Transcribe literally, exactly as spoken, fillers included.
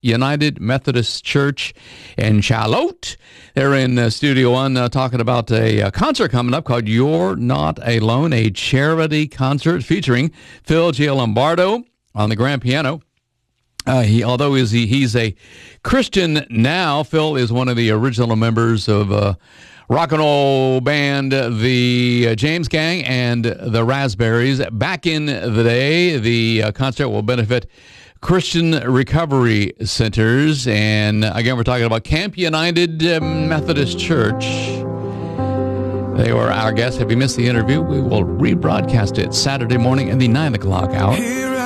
United Methodist Church in Charlotte. They're in uh, Studio One uh, talking about a, a concert coming up called You're Not Alone, a charity concert featuring Phil Gianlombardo on the grand piano. Uh, he, although he's, he, he's a Christian now, Phil is one of the original members of uh, rock and roll band, the uh, James Gang and the Raspberries. Back in the day, the uh, concert will benefit Christian Recovery Centers. And again, we're talking about Camp United uh, Methodist Church. They were our guests. If you missed the interview, we will rebroadcast it Saturday morning at the nine o'clock hour.